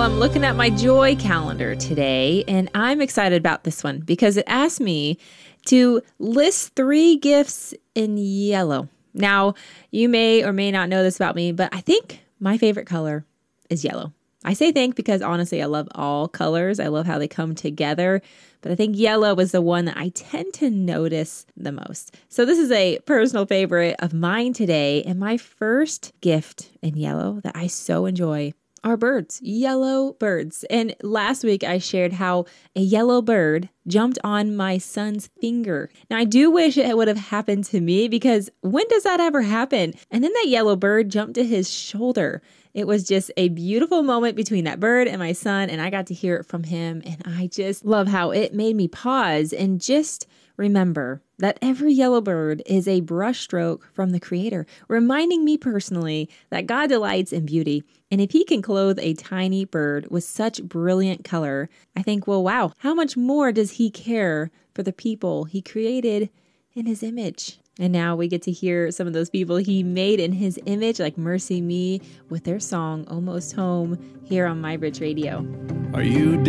Well, I'm looking at my joy calendar today, and I'm excited about this one because it asked me to list 3 gifts in yellow. Now, you may or may not know this about me, but I think my favorite color is yellow. I say think because honestly, I love all colors. I love how they come together, but I think yellow is the one that I tend to notice the most. So this is a personal favorite of mine today, and my first gift in yellow that I so enjoy are birds, yellow birds. And last week I shared how a yellow bird jumped on my son's finger. Now I do wish it would have happened to me because when does that ever happen? And then that yellow bird jumped to his shoulder. It was just a beautiful moment between that bird and my son, and I got to hear it from him. And I just love how it made me pause and just remember that every yellow bird is a brushstroke from the Creator, reminding me personally that God delights in beauty. And if He can clothe a tiny bird with such brilliant color, I think, well, wow, how much more does He care for the people He created in His image? And now we get to hear some of those people He made in His image, like Mercy Me, with their song Almost Home, here on My Bridge Radio. Are you